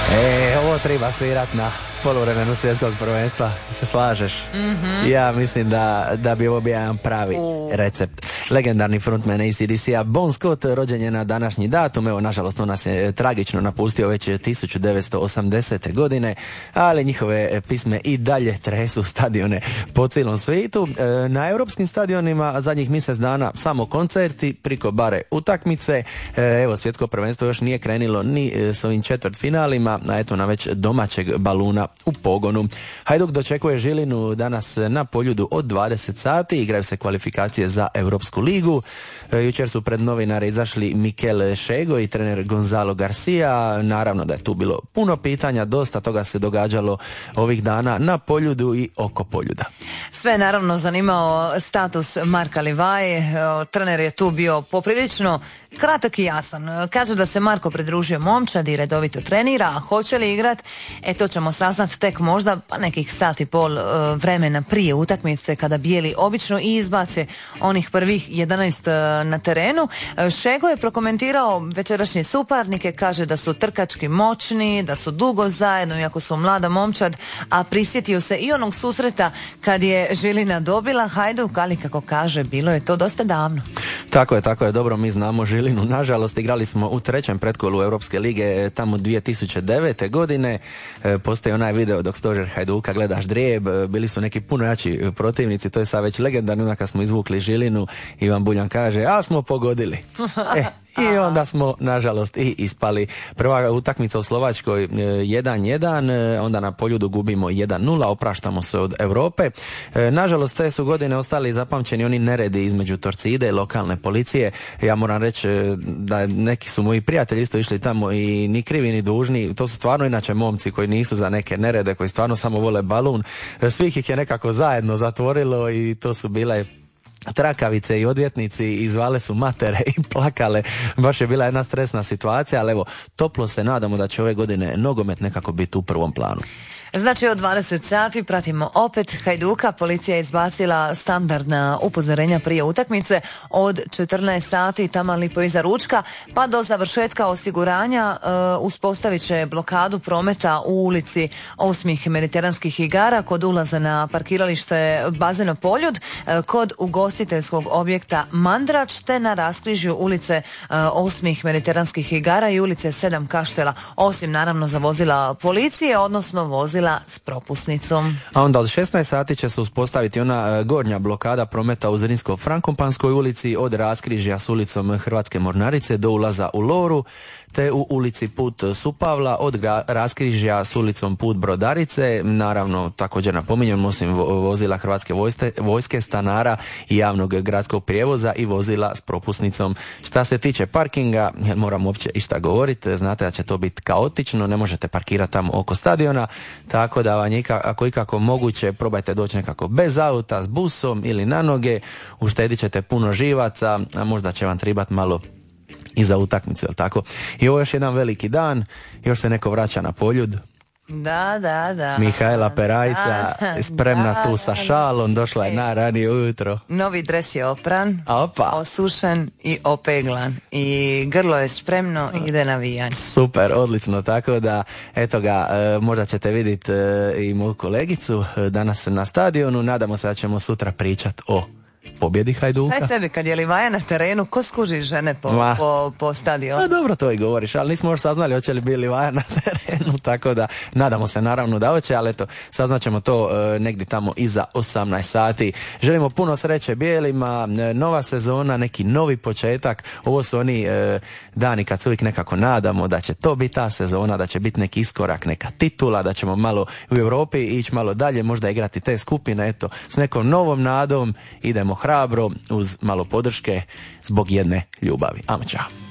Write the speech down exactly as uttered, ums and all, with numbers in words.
E, ovo treba svirat na poluvremenu svjetskog prvenstva, se slažeš? Mm-hmm. Ja mislim da, da bi ovo bio jedan pravi uh. recept. Legendarni frontman A C D C-a Bon Scott rođen je na današnji datum, evo nažalost on nas je tragično napustio već tisuću devetsto osamdesete godine, ali njihove pisme i dalje tresu stadione po cijelom svijetu. Na europskim stadionima zadnjih mjesec dana samo koncerti, priko bare utakmice, evo svjetsko prvenstvo još nije krenilo ni s ovim četvrt finalima, a eto na već domaćeg baluna u pogonu. Hajduk dočekuje Žilinu danas na Poljudu od dvadeset sati, igraju se kvalifikacije za Europsku ligu. Jučer su pred novinare izašli Mikel Šego i trener Gonzalo Garcia. Naravno da je tu bilo puno pitanja, dosta toga se događalo ovih dana na Poljudu i oko Poljuda. Sve je naravno zanimao status Marka Livaje. Trener je tu bio poprilično kratak i jasan. Kaže da se Marko pridružio momčadi i redovito trenira, a hoće li igrat? E to ćemo saznat tek možda pa nekih sat i pol vremena prije utakmice, kada bijeli obično i izbace onih prvih jedanaest na terenu. Šego je prokomentirao večerašnje suparnike, kaže da su trkački moćni, da su dugo zajedno, iako su mlada momčad, a prisjetio se i onog susreta kad je Žilina dobila Hajduk, ali kako kaže, bilo je to dosta davno. Tako je, tako je, dobro, mi znamo Žilinu. Nažalost, igrali smo u trećem pretkolu Europske lige tamo dvije tisuće devete godine. E, postoji onaj video dok stožer Hajduka gledaš drijeb, bili su neki puno jači protivnici, to je sad već legendarno, kad smo izvukli Žilinu, Ivan Buljan kaže, a smo pogodili. E, i onda smo, nažalost, i ispali. Prva utakmica u Slovačkoj jedan jedan, onda na Poljudu gubimo jedan nula, opraštamo se od Europe. Nažalost, te su godine ostali zapamćeni oni neredi između Torcide i lokalne policije. Ja moram reći da neki su moji prijatelji isto išli tamo i ni krivi ni dužni. To su stvarno inače momci koji nisu za neke nerede, koji stvarno samo vole balun. Svih ih je nekako zajedno zatvorilo i to su bile trakavice i odvjetnici i zvale su matere i plakale. Baš je bila jedna stresna situacija, ali evo, toplo se nadamo da će ove godine nogomet nekako biti u prvom planu. Znači od dvadeset sati pratimo opet Hajduka. Policija je izbacila standardna upozorenja prije utakmice od četrnaest sati tamo lipo iza ručka pa do završetka osiguranja. Uh, uspostavit će blokadu prometa u ulici osmih mediteranskih igara kod ulaza na parkiralište Bazeno Poljud, uh, kod ugostiteljskog objekta Mandrač te na raskrižju ulice uh, osmih mediteranskih igara i ulice sedam Kaštela, osim naravno za vozila policije, odnosno vozila s propusnicom. A onda od šesnaest sati će se uspostaviti ona gornja blokada prometa u Zrinsko-Frankopanskoj ulici od raskrižja s ulicom Hrvatske Mornarice do ulaza u Loru, te u ulici Put Supavla od raskrižja s ulicom Put Brodarice. Naravno, također napominjem, osim vozila Hrvatske vojske, vojske, stanara i javnog gradskog prijevoza i vozila s propusnicom. Šta se tiče parkinga, moram uopće išta govoriti, znate da će to biti kaotično, ne možete parkirati tamo oko stadiona, tako da vam je, ako ikako moguće, probajte doći nekako bez auta, s busom ili na noge, uštedit ćete puno živaca, a možda će vam trebati malo i za utakmicu, jel tako? I ovo je još jedan veliki dan, još se neko vraća na Poljud. Da, da, da. Mihajla Perajca da, spremna da, tu sa šalom, došla je e. najranije ujutro. Novi dres je opran, Opa. osušen i opeglan i grlo je spremno i ide na vijanje. Super, odlično, tako da eto ga, e, možda ćete vidjeti e, i moju kolegicu e, danas na stadionu, nadamo se da ćemo sutra pričati o pobjedi Hajduka. Šta je tebi kad je Livaja na terenu, ko skuži žene po, po, po stadionu? A dobro, to i govoriš, ali nismo još saznali hoće li biti Livaja na terenu, tako da nadamo se naravno da hoće, ali eto, saznaćemo to e, negdje tamo iza osamnaest sati. Želimo puno sreće bijelima, e, nova sezona, neki novi početak. Ovo su oni e, dani kad se uvijek nekako nadamo da će to biti ta sezona, da će biti neki iskorak, neka titula, da ćemo malo u Europi ići malo dalje, možda igrati te skupine, eto, s nekom novom nadom idemo hrabro uz malo podrške zbog jedne ljubavi. Ajmo, čao.